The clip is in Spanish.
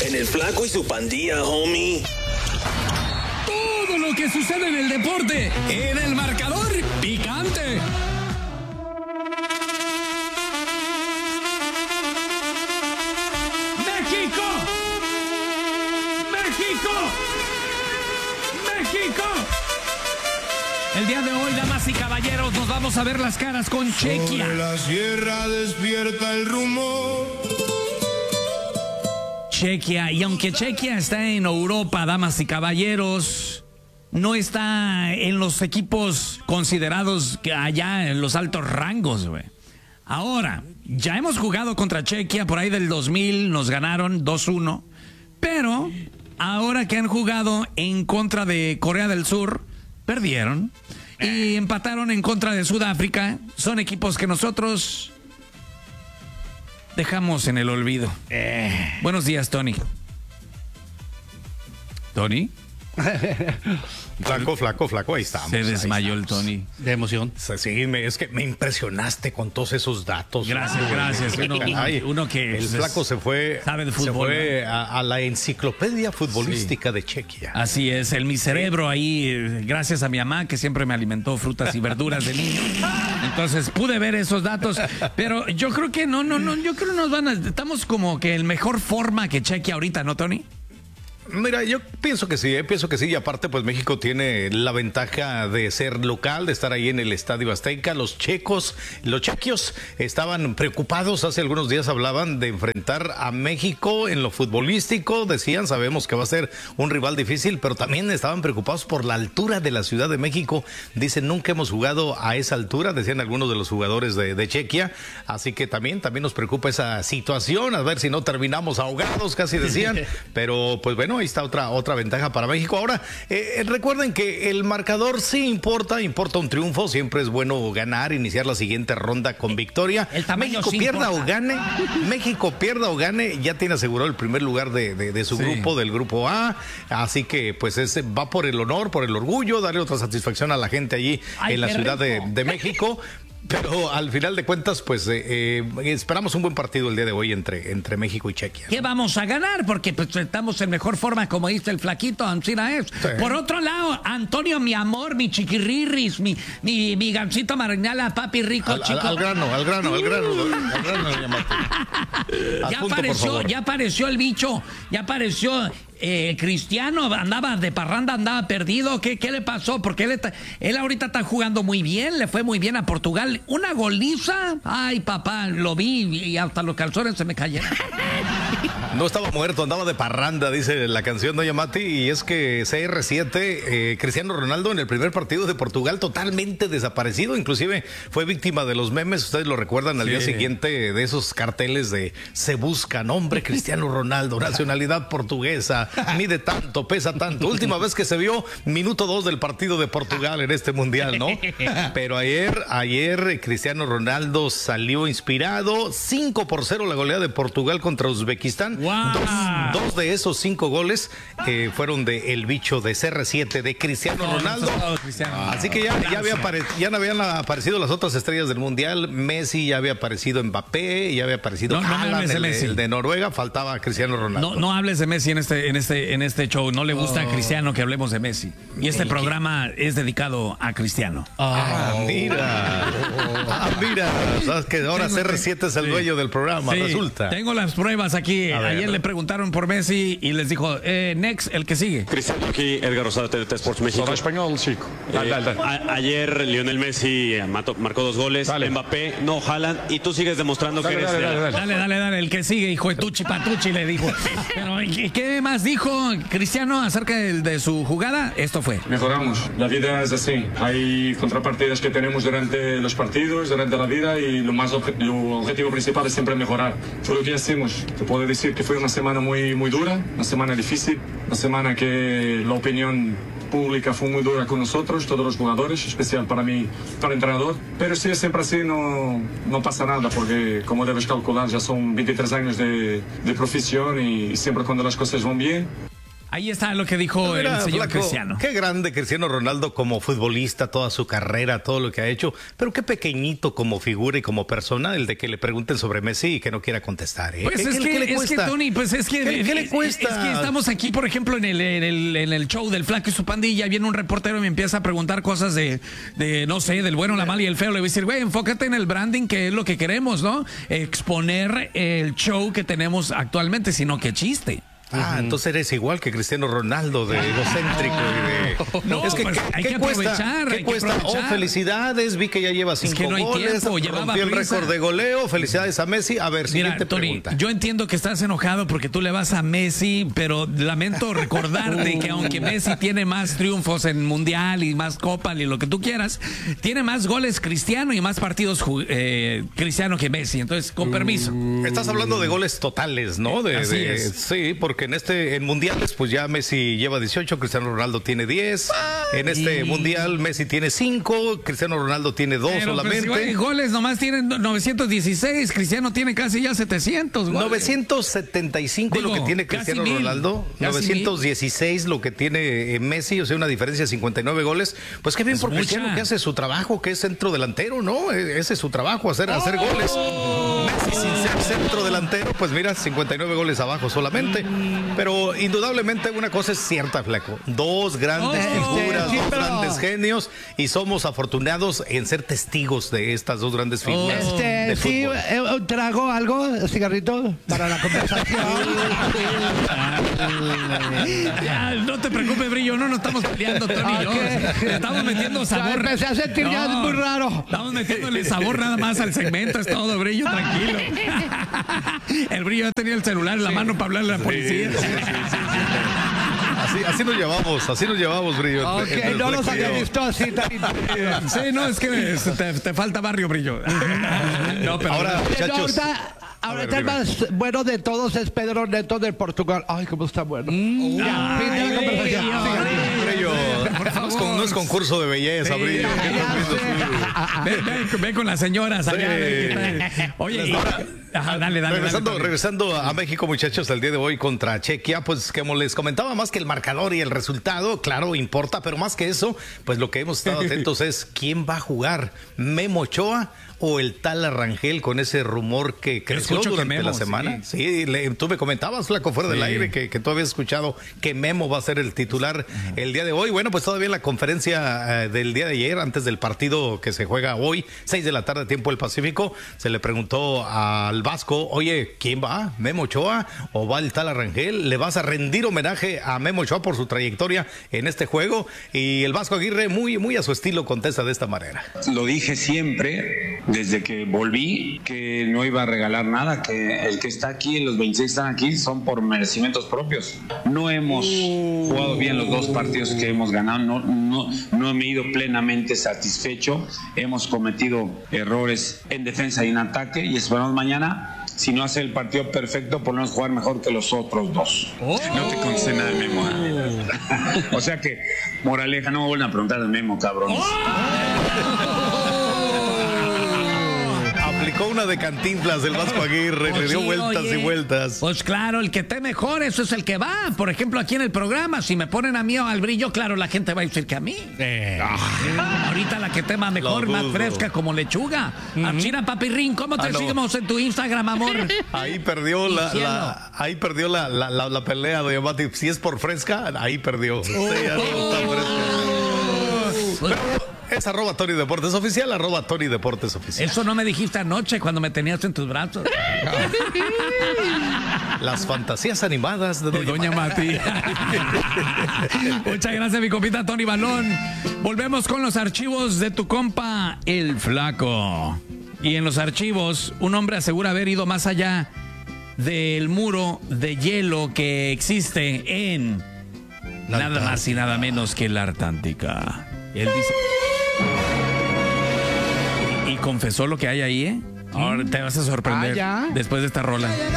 En el Flaco y su pandilla, homie. Todo lo que sucede en el deporte, en el marcador picante. ¡México! ¡México! ¡México! El día de hoy, damas y caballeros, nos vamos a ver las caras con Chequia. Sobre la sierra despierta el rumor. Chequia, y aunque Chequia está en Europa, damas y caballeros, no está en los equipos considerados que allá en los altos rangos, güey. Ahora, ya hemos jugado contra Chequia por ahí del 2000, nos ganaron 2-1, pero ahora que han jugado en contra de Corea del Sur, perdieron y empataron en contra de Sudáfrica. Son equipos que nosotros dejamos en el olvido. Buenos días, Tony. ¿Tony? Flaco, ahí estamos. Se desmayó el Tony. De emoción. Sí, es que me impresionaste con todos esos datos. Gracias. Uno que el Flaco se fue, sabe de fútbol, se fue a la enciclopedia futbolística de Chequia. Así es, mi cerebro ahí, gracias a mi mamá que siempre me alimentó frutas y verduras de niño. Entonces pude ver esos datos, pero yo creo que no, yo creo que estamos como que en mejor forma que Chequia ahorita, ¿no, Tony? Mira, yo pienso que sí, y aparte pues México tiene la ventaja de ser local, de estar ahí en el Estadio Azteca. Los chequios estaban preocupados, hace algunos días hablaban de enfrentar a México en lo futbolístico, decían, sabemos que va a ser un rival difícil, pero también estaban preocupados por la altura de la Ciudad de México. Dicen, nunca hemos jugado a esa altura, decían algunos de los jugadores de Chequia, así que también nos preocupa esa situación, a ver si no terminamos ahogados, casi decían, pero pues bueno, ahí está otra ventaja para México. Ahora, recuerden que el marcador sí importa un triunfo, siempre es bueno ganar, iniciar la siguiente ronda con victoria. México sí pierda o gane, ya tiene asegurado el primer lugar de su grupo, del grupo A, así que pues va por el honor, por el orgullo, darle otra satisfacción a la gente allí en la Ciudad de México. Pero al final de cuentas, pues esperamos un buen partido el día de hoy entre México y Chequia. ¿Qué vamos a ganar? Porque pues, estamos en mejor forma, como dice el flaquito, Ancina es. Sí. Por otro lado, Antonio, mi amor, mi chiquirrirris, mi gancito marinala, papi rico, chico. Al grano, ya apareció el bicho, ya apareció. Cristiano andaba de parranda, andaba perdido. ¿Qué le pasó? Porque él ahorita está jugando muy bien, le fue muy bien a Portugal. Una goliza. Ay, papá, lo vi y hasta los calzones se me cayeron. No estaba muerto, andaba de parranda, dice la canción, ¿no, Yamati? Y es que CR7, Cristiano Ronaldo en el primer partido de Portugal totalmente desaparecido, inclusive fue víctima de los memes, ustedes lo recuerdan al día siguiente de esos carteles de se busca nombre Cristiano Ronaldo, nacionalidad portuguesa, mide tanto, pesa tanto. Última vez que se vio, minuto 2 del partido de Portugal en este mundial, ¿no? Pero ayer Cristiano Ronaldo salió inspirado, 5-0 la goleada de Portugal contra Uzbekistán. Wow. Dos de esos 5 goles fueron de el bicho de CR7 de Cristiano Ronaldo. Así que ya no habían aparecido las otras estrellas del mundial. Messi ya había aparecido, Mbappé, ya había aparecido Haaland, el de Noruega. Faltaba Cristiano Ronaldo. No hables de Messi en este show. No le gusta a Cristiano que hablemos de Messi. Y este programa es dedicado a Cristiano. Mira. Sabes que ahora CR7 es el dueño del programa, resulta. Tengo las pruebas aquí. Ayer le preguntaron por Messi y les dijo, next, el que sigue. Cristiano, aquí Edgar Rosado, TDT Sports México. Habla español, chico. Dale. Ayer Lionel Messi marcó 2 goles, Mbappé, no, Haaland, y tú sigues demostrando que eres... Dale, el que sigue, hijo de Tucci Patucci, le dijo. Pero, ¿qué más dijo Cristiano acerca de su jugada? Esto fue. Mejoramos. La vida es así. Hay contrapartidas que tenemos durante los partidos, durante la vida, y lo objetivo principal es siempre mejorar. Fue lo que hacemos. Te puedo decir que fue una semana muy, muy dura, una semana difícil, una semana que la opinión pública fue muy dura con nosotros, todos los jugadores, especial para mí, para el entrenador. Pero si es siempre así, no pasa nada, porque como debes calcular, ya son 23 años de profesión y siempre cuando las cosas van bien, Ahí está lo que dijo Mira, el señor flaco, Cristiano. Qué grande Cristiano Ronaldo como futbolista, toda su carrera, todo lo que ha hecho, pero qué pequeñito como figura y como persona el de que le pregunten sobre Messi y que no quiera contestar. ¿Eh? Pues ¿Qué le cuesta? Tony, pues es que... ¿Qué le cuesta? Es que estamos aquí, por ejemplo, en el show del Flaco y su pandilla, viene un reportero y me empieza a preguntar cosas de no sé, del bueno, la mala y el feo. Le voy a decir, güey, enfócate en el branding, que es lo que queremos, ¿no? Exponer el show que tenemos actualmente, sino que chiste. Entonces eres igual que Cristiano Ronaldo, de egocéntrico y de... No, es que, pues hay ¿qué que cuesta? aprovechar, ¿Qué hay que cuesta? aprovechar. Felicidades, vi que ya lleva 5 que no hay goles, tiempo, llevaba rompió el prisa. récord de goleo, felicidades a Messi. A ver, Mira, siguiente Tony, pregunta. yo entiendo que estás enojado porque tú le vas a Messi, pero lamento recordarte que aunque Messi tiene más triunfos en Mundial y más Copa y lo que tú quieras, tiene más goles Cristiano y más partidos Cristiano que Messi. Entonces, con permiso. Estás hablando de goles totales, ¿no? Así es. Sí, porque en mundiales, pues ya Messi lleva 18, Cristiano Ronaldo tiene 10. En este mundial, Messi tiene 5, Cristiano Ronaldo tiene 2 Pero, solamente. pues, goles nomás tienen 916, Cristiano tiene casi ya 700 goles. 975 Digo, lo que tiene casi Cristiano 1000, Ronaldo, casi 916 lo que tiene Messi, o sea, una diferencia de 59 goles. Pues qué bien Es por mucha. Cristiano, que hace su trabajo, que es centro delantero, ¿no? Ese es su trabajo, hacer goles. Messi sin ser centro delantero, pues mira, 59 goles abajo solamente. Pero indudablemente una cosa es cierta, Flaco. Dos grandes figuras, dos grandes genios, y somos afortunados en ser testigos de estas dos grandes figuras. de Sí, fútbol. trago algo, cigarrito, para la conversación. Ya, no te preocupes, Brillo, no nos estamos peleando, Tony y yo. Le estamos metiendo sabor. Ya empecé a sentir ya muy raro. Estamos metiéndole sabor nada más al segmento, es todo, Brillo, tranquilo. El Brillo ha tenido el celular en la mano para hablarle a la policía. Así nos llevamos, Brillo. Ok, no los había visto así tan Sí, no, es que te falta barrio, Brillo. No, pero Ahora, muchachos. Ahorita el más bueno de todos es Pedro Neto de Portugal. Ay, cómo está bueno. Ya, fin de la conversación. Brillo, no es concurso de belleza, Brillo. ¿Qué estás viendo? Ve con las señoras allá. Oye, dale. Regresando a México, muchachos, el día de hoy contra Chequia, pues como les comentaba, más que el marcador y el resultado, claro, importa, pero más que eso, pues lo que hemos estado atentos es quién va a jugar, Memo Ochoa o el tal Rangel, con ese rumor que creció durante la semana. Sí, tú me comentabas, Flaco, fuera del aire, que tú habías escuchado que Memo va a ser el titular el día de hoy. Bueno, pues todavía en la conferencia del día de ayer, antes del partido que se juega hoy, 6 de la tarde, tiempo del Pacífico, se le preguntó al Vasco, oye, ¿quién va? ¿Memo Ochoa o va el tal Rangel? ¿Le vas a rendir homenaje a Memo Ochoa por su trayectoria en este juego? Y el Vasco Aguirre, muy a su estilo, contesta de esta manera. Lo dije siempre, desde que volví, que no iba a regalar nada, que el que está aquí, los 26 están aquí, son por merecimientos propios. No hemos jugado bien los dos partidos que hemos ganado, no me he ido plenamente satisfecho, hemos cometido errores en defensa y en ataque, y esperamos mañana, si no hace el partido perfecto, por no jugar mejor que los otros dos. No te contesté nada de Memo. O sea que, moraleja, no me vuelvan a preguntar de Memo, cabrones. Aplicó una de Cantinflas del Vasco Aguirre, le dio vueltas y vueltas. Pues claro, el que esté mejor, eso es el que va. Por ejemplo, aquí en el programa, si me ponen a mí o al Brillo, claro, la gente va a decir que a mí. Ahorita la que tema mejor, más fresca, como lechuga. China Papirrín, ¿cómo te seguimos en tu Instagram, amor? Ahí perdió la pelea de Amati. Si es por fresca, ahí perdió. Sí, ya no está fresca. Es @Tony Deportes Oficial, @Tony Deportes Oficial. Eso no me dijiste anoche cuando me tenías en tus brazos. Las fantasías animadas de Doña Mati. Muchas gracias, mi compita Tony Balón. Volvemos con los archivos de tu compa, el Flaco. Y en los archivos, un hombre asegura haber ido más allá del muro de hielo que existe en nada más y nada menos que la Antártica. Él dice... Y confesó lo que hay ahí, ¿eh? Ahora te vas a sorprender después de esta rola.